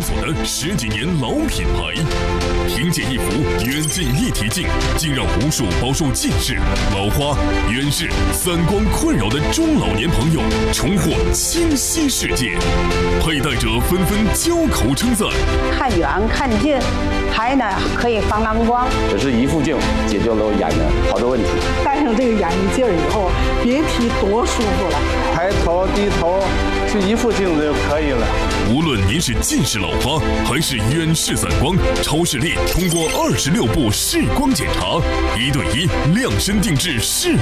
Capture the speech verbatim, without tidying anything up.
所的十几年老品牌。凭借一副远近一体镜，竟让无数饱受近视、老花、远视、散光困扰的中老年朋友重获清晰世界。佩戴者纷纷交口称赞： 看远看近，还呢可以防蓝光。 只是一副镜解决了我眼的好多问题。 戴上这个眼镜以后，别提多舒服了。 抬头低头就一副镜子就可以了。 无论您是近视老花还是远视散光，超视力通过二十六步视光检查，一对一量身定制视